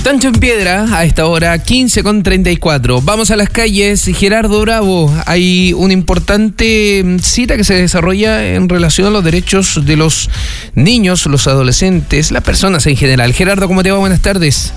Tanto en Piedra, a esta hora, 15:34. Vamos a las calles. Gerardo Bravo, hay una importante cita que se desarrolla en relación a los derechos de los niños, los adolescentes, las personas en general. Gerardo, ¿cómo te va? Buenas tardes.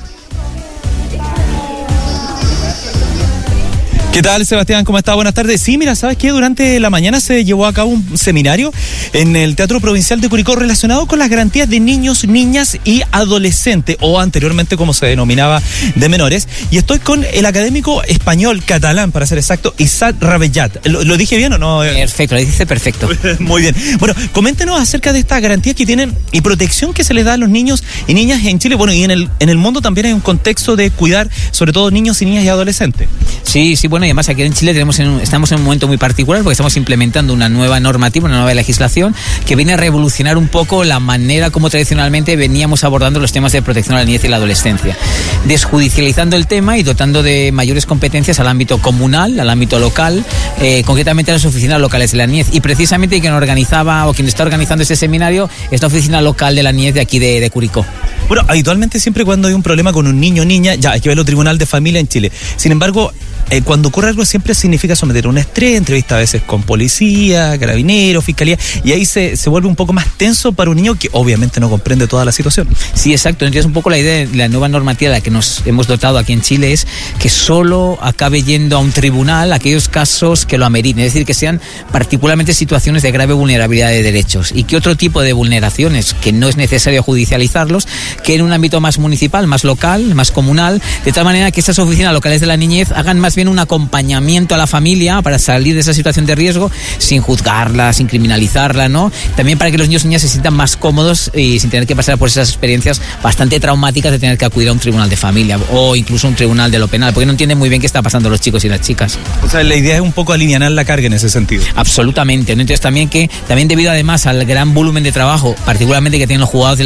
¿Qué tal, Sebastián? ¿Cómo está? Buenas tardes. Sí, mira, ¿sabes qué? Durante la mañana se llevó a cabo un seminario en el Teatro Provincial de Curicó relacionado con las garantías de niños, niñas y adolescentes, o anteriormente como se denominaba, de menores. Y estoy con el académico español catalán, para ser exacto, Isaac Ravellat. ¿Lo dije bien o no? Perfecto, lo dijiste perfecto. Muy bien. Bueno, coméntenos acerca de estas garantías que tienen y protección que se les da a los niños y niñas en Chile. Bueno, y en el mundo también hay un contexto de cuidar sobre todo niños y niñas y adolescentes. Sí, bueno, y además aquí en Chile estamos en un momento muy particular porque estamos implementando una nueva normativa, una nueva legislación que viene a revolucionar un poco la manera como tradicionalmente veníamos abordando los temas de protección a la niñez y la adolescencia, desjudicializando el tema y dotando de mayores competencias al ámbito comunal, al ámbito local, concretamente a las oficinas locales de la niñez. Y precisamente quien organizaba o quien está organizando este seminario es la oficina local de la niñez de aquí de Curicó. Bueno, habitualmente siempre cuando hay un problema con un niño o niña, ya hay que verlo tribunal de familia en Chile. Sin embargo, cuando ocurre algo siempre significa someter a un estrés, entrevista a veces con policía, carabineros, fiscalía, y ahí se vuelve un poco más tenso para un niño que obviamente no comprende toda la situación. Sí, exacto. Entonces un poco la idea de la nueva normativa de la que nos hemos dotado aquí en Chile es que solo acabe yendo a un tribunal aquellos casos que lo ameriten, es decir, que sean particularmente situaciones de grave vulnerabilidad de derechos y que otro tipo de vulneraciones que no es necesario judicializarlos, que en un ámbito más municipal, más local, más comunal, de tal manera que estas oficinas locales de la niñez hagan más bien un acompañamiento a la familia para salir de esa situación de riesgo sin juzgarla, sin criminalizarla, ¿no? También para que los niños y niñas se sientan más cómodos y sin tener que pasar por esas experiencias bastante traumáticas de tener que acudir a un tribunal de familia o incluso un tribunal de lo penal, porque no entienden muy bien qué está pasando los chicos y las chicas. O sea, la idea es un poco alivianar la carga en ese sentido. Absolutamente, ¿no? Entonces también debido además al gran volumen de trabajo, particularmente que tienen los juzgados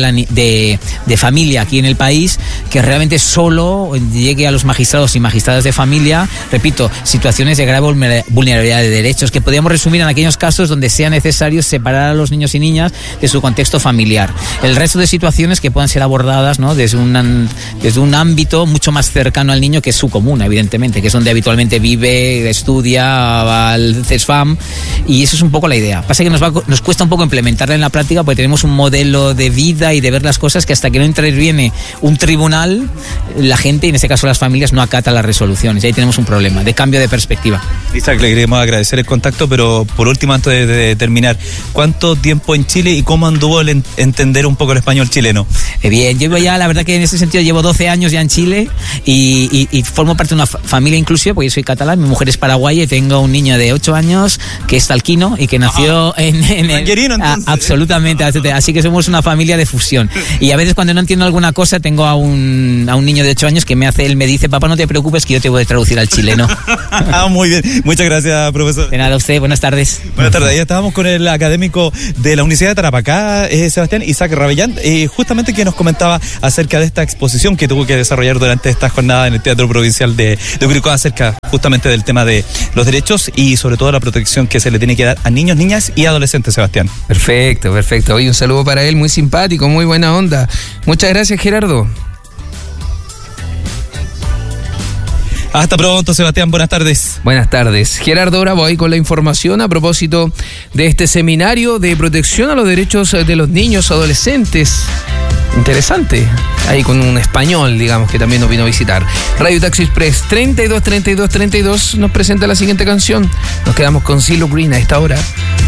de familia aquí en el país, que realmente solo llegue a los magistrados y magistradas de familia, repito, situaciones de grave vulnerabilidad de derechos, que podríamos resumir en aquellos casos donde sea necesario separar a los niños y niñas de su contexto familiar. El resto de situaciones que puedan ser abordadas, ¿no?, desde un ámbito mucho más cercano al niño, que es su comuna, evidentemente, que es donde habitualmente vive, estudia, va al CESFAM, y eso es un poco la idea. Pasa que nos cuesta un poco implementarla en la práctica porque tenemos un modelo de vida y de ver las cosas que hasta que no interviene un tribunal, la gente, y en este caso las familias, no acata las resoluciones. Y ahí tenemos un problema de cambio de perspectiva. Isaac, le queremos agradecer el contacto, pero por último, antes de terminar, ¿cuánto tiempo en Chile y cómo anduvo el entender un poco el español chileno? Bien, llevo ya, la verdad que en ese sentido llevo 12 años ya en Chile y formo parte de una familia inclusiva, porque yo soy catalán, mi mujer es paraguaya y tengo un niño de 8 años que es talquino y que nació absolutamente, así que somos una familia de fusión. Y a veces cuando no entiendo alguna cosa tengo a un niño de 8 años que él me dice: papá, no te preocupes que yo te voy a traducir al chileno. Muy bien, muchas gracias, profesor. De nada, a usted, buenas tardes. Buenas tardes, ya estábamos con el académico de la Universidad de Tarapacá, Sebastián, Isaac Ravellat, justamente que nos comentaba acerca de esta exposición que tuvo que desarrollar durante esta jornada en el Teatro Provincial de Curicó, acerca justamente del tema de los derechos y sobre todo la protección que se le tiene que dar a niños, niñas y adolescentes, Sebastián. Perfecto. Oye, un saludo para él, muy simpático, muy buena onda. Muchas gracias, Gerardo. Hasta pronto, Sebastián, buenas tardes. Buenas tardes. Gerardo Bravo ahí con la información a propósito de este seminario de protección a los derechos de los niños, adolescentes. Interesante. Ahí con un español, digamos, que también nos vino a visitar. Radio Taxi Express 32 nos presenta la siguiente canción. Nos quedamos con CeeLo Green a esta hora.